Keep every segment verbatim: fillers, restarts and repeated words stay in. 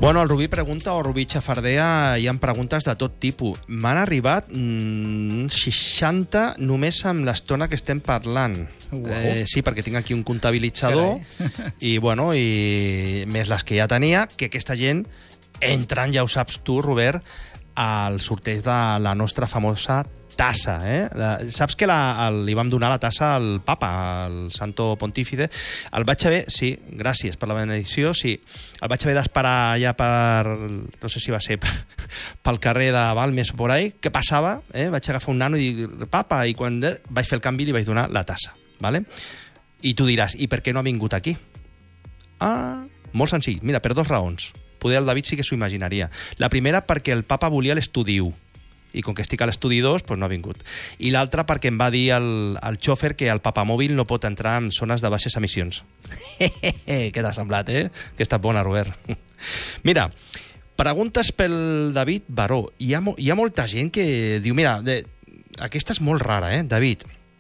Bueno, el Rubí pregunta, o Rubí Xafardea, hi ha preguntes de tot tipus. M'han arribat mmm, seixanta només amb l'estona que estem parlant. Wow. Eh, sí, perquè tinc aquí un comptabilitzador i, bueno, i més les que ja tenia, que aquesta gent entren, ja ho saps tu, Robert, al sorteig de la nostra famosa tassa, eh? La, saps que la, el, li vam donar la tassa al papa, al Santo Pontífice. El vaig haver, sí, gràcies per la benedicció, sí, el vaig haver d'esperar ja per, no sé si va ser pel carrer de Balmes por ahí, què passava? Eh? Vaig agafar un nano i dir, papa, i quan eh, vaig fer el canvi li vaig donar la tassa, vale? I tu diràs, i per què no ha vingut aquí? Ah, molt senzill, mira, per dos raons. Poder el David sí que s'ho imaginaria. La primera perquè el papa volia l'estudi u, i com que estic a l'estudi dos, doncs no ha vingut. I l'altra perquè em va dir el, el xòfer que el papamòbil no pot entrar en zones de baixes emissions. Què t'ha semblat, eh? Que està bona, Robert. Mira, preguntes pel David Baró. Hi ha, hi ha molta gent que diu, mira, de, aquesta és molt rara, eh, David.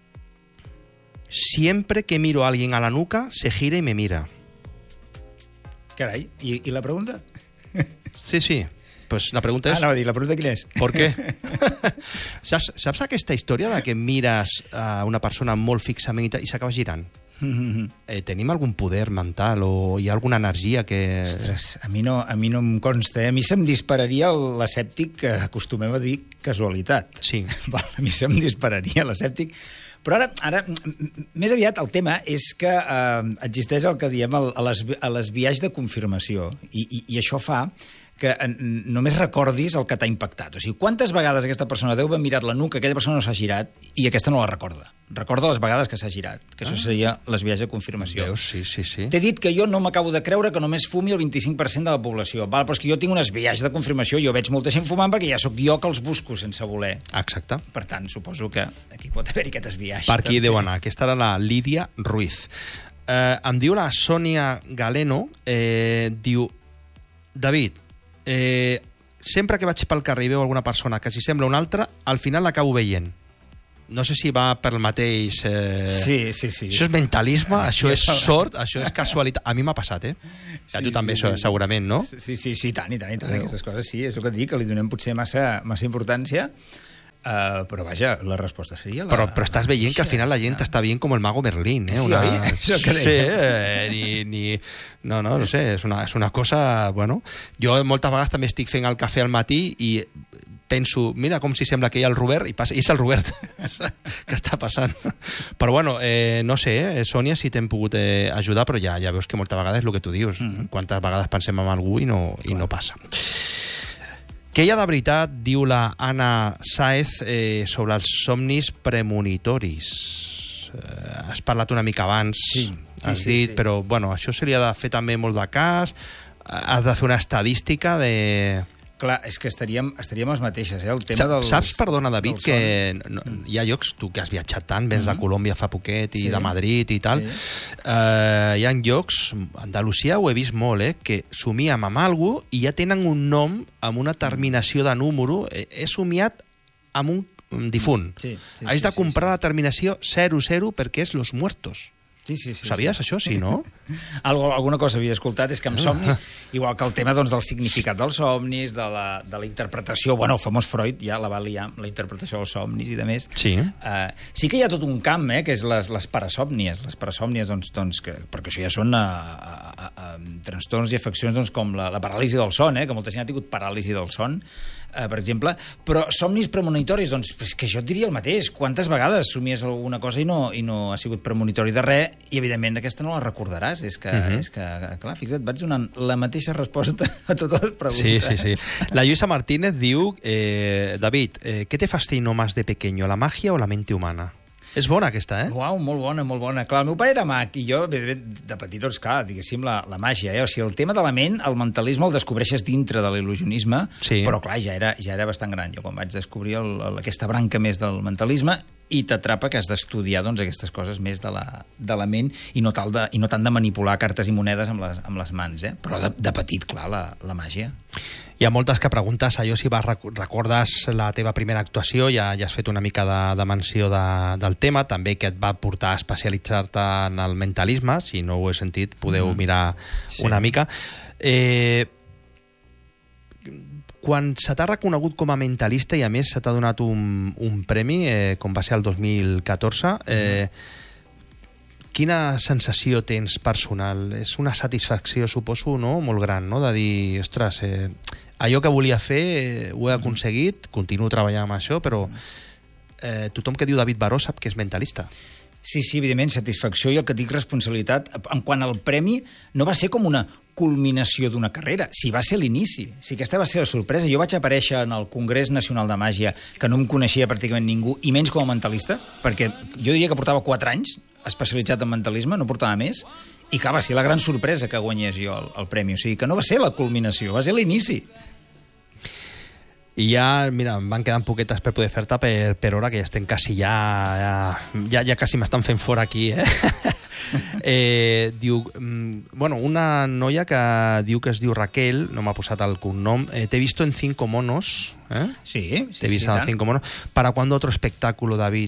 Siempre que miro a alguien a la nuca, se gira y me mira. Carai, i, i la pregunta? Sí, sí. Pues la pregunta és... Ah, no, dir, la pregunta quina és? ¿Por qué? saps, saps aquesta història de que mires a una persona molt fixament i s'acaba girant? Eh, tenim algun poder mental o hi ha alguna energia que... Ostres, a mi no, a mi no em consta. Eh? A mi se'm dispararia l'escèptic, que acostumem a dir casualitat. Sí. A mi se'm dispararia l'escèptic. Però ara, ara, més aviat, el tema és que eh, existeix el que diem el, a, les, a les viatges de confirmació. I, i, i això fa que només recordis el que t'ha impactat. O sigui, quantes vegades aquesta persona deu haver mirat la nuca, aquella persona no s'ha girat i aquesta no la recorda. Recorda les vegades que s'ha girat, que això seria les viatges de confirmació. Veus? Sí, sí, sí. T'he dit que jo no m'acabo de creure que només fumi el vint-i-cinc per cent de la població. Val, però és que jo tinc unes viatges de confirmació, jo veig molta gent fumant perquè ja sóc jo que els busco sense voler. Exacte. Per tant, suposo que aquí pot haver-hi aquestes viatges. Per aquí deu anar. Aquesta era la Lídia Ruiz. Eh, em diu la Sònia Galeno, eh, diu, David, Eh, sempre que vaig pel carrer i veu alguna persona que s'hi sembla una altra, al final l'acabo veient. No sé si va per el mateix... Eh... Sí, sí, sí. Això és mentalisme, això és sort, això és casualitat. A mi m'ha passat, eh? Sí, a tu també, sí, això, segurament, no? Sí, sí, sí, tant i tant, i tant. Aquestes coses sí, és el que et dic, que li donem potser massa, massa importància. Uh, però vaja, la resposta seria... La... Però, però estàs veient que al final la gent està veient com el mago Merlín, eh? Sí, una... oi? Això que sí, eh? Ni, ni... No, no, no sé, és una, és una cosa... Bueno, jo moltes vegades també estic fent el cafè al matí i penso, mira com si sembla que hi ha el Robert, i, passa, i és el Robert que està passant. Però bueno, eh, no sé, eh, Sònia, si t'hem pogut eh, ajudar, però ja, ja veus que moltes vegades és el que tu dius. Mm-hmm. Quantes vegades pensem en algú i no, i no passa. Què hi ha de veritat, diu la Anna Sáez, eh, sobre els somnis premonitoris? Eh, has parlat una mica abans, sí, sí, has sí, dit, sí. però bueno, això se li ha de fer també molt de cas, has de fer una estadística de... Clar, és que estaríem, estaríem els mateixes, eh? El tema dels, saps, perdona, David, que no, hi ha llocs, tu que has viatjat tant, vens mm-hmm. de Colòmbia fa poquet i sí. de Madrid i tal, sí. eh, hi ha llocs, Andalusia ho he vist molt, eh, que somiem amb algú i ja tenen un nom amb una terminació de número, he somiat amb un difunt. Sí, sí, Has sí, de comprar sí, sí. la terminació zero zero perquè és los muertos. Sí, sí, sí, Sabies sí. això, sí, no? Algo, alguna cosa havia escoltat, és que amb somnis, igual que el tema doncs, del significat dels somnis, de la, de la interpretació, bueno, el famós Freud ja la va liar, la interpretació dels somnis i de més. Sí. Uh, sí que hi ha tot un camp, eh, que és les, les parasòmnies. Les parasòmnies, doncs, doncs que, perquè això ja són uh, uh, uh, trastorns i afeccions doncs, com la, la paràlisi del son, eh, que molta gent ha tingut paràlisi del son, uh, per exemple, però somnis premonitoris, doncs, és que jo et diria el mateix. Quantes vegades somies alguna cosa i no, i no ha sigut premonitori de res, i evidentment aquesta no la recordaràs. És que, uh-huh. és que clar, fixa't, vaig donant la mateixa resposta a totes les preguntes. Sí, sí, sí. La Lluïsa Martínez diu, eh, David, eh, ¿qué te fascinó más de pequeño, la magia o la mente humana? És bona aquesta, eh? Uau, molt bona, molt bona. Clar, el meu pare era mag i jo, de, de petit, doncs, clar, diguéssim, la, la màgia, eh? O sigui, el tema de la ment, el mentalisme el descobreixes dintre de l'il·lusionisme, sí. però clar, ja era, ja era bastant gran. Jo quan vaig descobrir el, el, aquesta branca més del mentalisme, i t'atrapa que has d'estudiar doncs, aquestes coses més de la, de la ment i no, tal de, i no tant de manipular cartes i monedes amb les, amb les mans, eh? Però de, de petit, clar, la, la màgia. Hi ha moltes que preguntes allò si vas, recordes la teva primera actuació, ja, ja has fet una mica de, de menció de, del tema, també que et va portar a especialitzar-te en el mentalisme, si no ho he sentit podeu mm. mirar sí. una mica. Eh, quan se t'ha reconegut com a mentalista i a més se t'ha donat un, un premi, eh, com va ser el dos mil catorze, eh, quina sensació tens personal? És una satisfacció, suposo, no? Molt gran, no? De dir, ostres, eh, allò que volia fer eh, ho he aconseguit, continuo treballant amb això, però eh, tothom que diu David Baró sap que és mentalista. Sí, sí, evidentment, satisfacció i el que dic responsabilitat. En quant al premi, no va ser com una culminació d'una carrera, si va ser l'inici, si aquesta va ser la sorpresa. Jo vaig aparèixer en el Congrés Nacional de Màgia, que no em coneixia pràcticament ningú, i menys com a mentalista, perquè jo diria que portava quatre anys especialitzat en mentalisme, no portava més, i que va ser la gran sorpresa que guanyés jo el, el premi. O sigui, que no va ser la culminació, va ser l'inici. I ja, mira, em van quedant poquetes per poder fer-te per, per hora, que ja estem quasi ja... Ja, ja, ja quasi m'estan fent fora aquí, eh? eh diu... Bueno, una noia que diu que es diu Raquel, no m'ha posat el cognom, eh, t'he visto en Cinco Monos, eh? Sí, sí, T'he vist sí, en Cinco Monos. ¿Para cuándo otro espectáculo, David?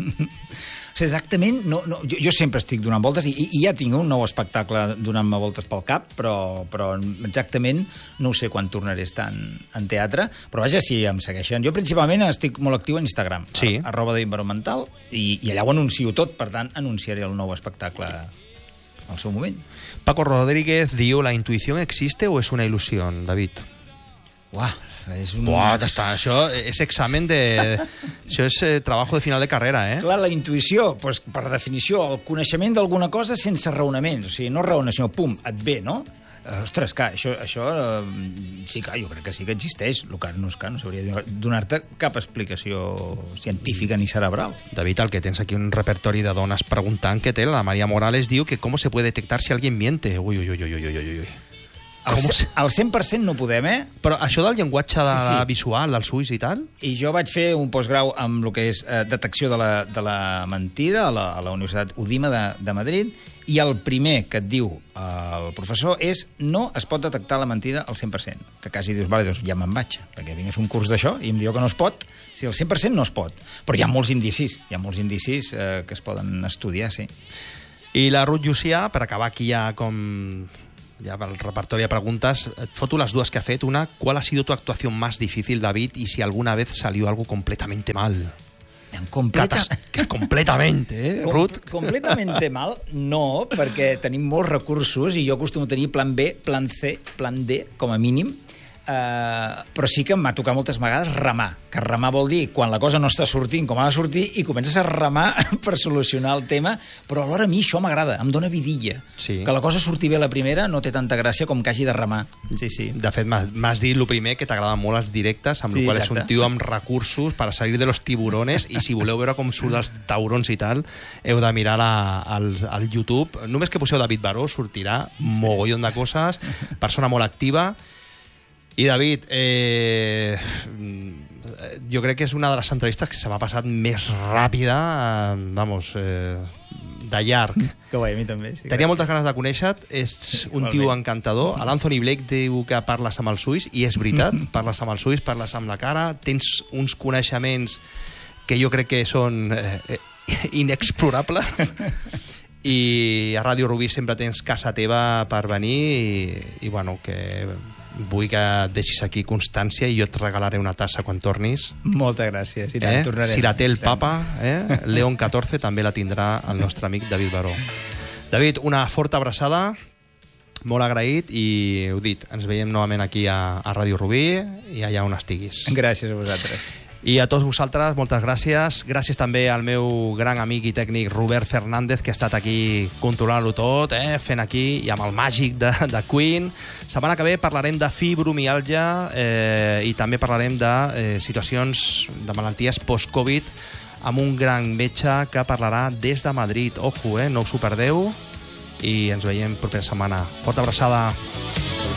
O sigui, exactament, no, no, jo, jo sempre estic donant voltes i, i ja tinc un nou espectacle donant-me voltes pel cap, però, però exactament no ho sé quan tornaré a estar en, en teatre, però vaja, si em segueixen. Jo principalment estic molt actiu en Instagram, sí. a, arroba David Baró Mental, i, i allà ho anuncio tot, per tant, anunciaré el nou espectacle al seu moment. Paco Rodríguez diu, ¿la intuición existe o es una ilusión, David? Uah, és un... Buah, està, això és examen de... Això és eh, trabajo de final de carrera, eh? Clar, la intuïció, doncs, per definició, el coneixement d'alguna cosa sense raonaments. O sigui, no raones, sinó pum, et ve, no? Uh, ostres, clar, això, això uh, sí, clar, jo crec que sí que existeix. El que no és clar, no sabria donar-te cap explicació científica ni cerebral. David, el que tens aquí un repertori de dones preguntant què té. La Maria Morales diu que com se puede detectar si alguien miente. Ui, ui, ui, ui, ui, ui, ui. Al, al cent per cent no podem, eh? Però això del llenguatge de sí, sí. visual, dels ulls i tal... I jo vaig fer un postgrau amb el que és eh, detecció de la, de la mentida a la, a la Universitat Udima de, de Madrid, i el primer que et diu eh, el professor és no es pot detectar la mentida al cent per cent. Que quasi dius, vale, doncs ja me'n vaig, perquè vinc a fer un curs d'això i em diu que no es pot. Si al cent per cent no es pot. Però hi ha molts indicis, hi ha molts indicis eh, que es poden estudiar, sí. I la Ruth Llucià, per acabar aquí ja com... ya para el repertorio de preguntas, foto las dudas que ha fet. Una, ¿cuál ha sido tu actuación más difícil, David? Y si alguna vez salió algo completamente mal. Completa... Catas... Completamente, eh, Com Ruth? Completamente mal, no, perquè tenim molts recursos i jo acostumo a tenir plan B, plan C, plan D, com a mínim. Uh, però sí que m'ha tocat moltes vegades remar, que remar vol dir quan la cosa no està sortint com ha de sortir i comences a remar per solucionar el tema, però alhora a mi això m'agrada, em dóna vidilla. Sí. Que la cosa surti bé la primera no té tanta gràcia com que hagi de remar. Sí, sí. De fet, m'has dit el primer, que t'agraden molt els directes, amb sí, el qual és un tio amb recursos per salir de los tiburones, i si voleu veure com surt els taurons i tal, heu de mirar la, al, al YouTube. Només que poseu David Baró sortirà sí. mogollon de coses, persona molt activa. I David, eh, jo crec que és una de les entrevistes que se m'ha passat més ràpida, eh, vamos, eh, de llarg. Que guai, a mi també. Sí, tenia moltes ganes de conèixer-te, és un tio encantador. L'Anthony Blake diu que parles amb els ulls, i és veritat, parles amb els ulls, parles amb la cara, tens uns coneixements que jo crec que són eh, inexplorables. I a Ràdio Rubí sempre tens casa teva per venir i, i bueno, que vull que et deixis aquí constància i jo et regalaré una tassa quan tornis. Moltes gràcies. I tant, eh? tornarem. Si la té el papa, eh? León catorze també la tindrà el nostre amic David Baró. David, una forta abraçada, molt agraït, i ho dit, ens veiem novament aquí a, a Ràdio Rubí i allà on estiguis. Gràcies a vosaltres. I a tots vosaltres, moltes gràcies. Gràcies també al meu gran amic i tècnic Robert Fernández, que ha estat aquí controlant-ho tot, eh? fent aquí, i amb el màgic de, de Queen. Setmana que ve parlarem de fibromiàlgia eh, i també parlarem de eh, situacions de malalties post-Covid amb un gran metge que parlarà des de Madrid. Ojo, eh? no us ho perdeu, i ens veiem propera setmana. Forta abraçada.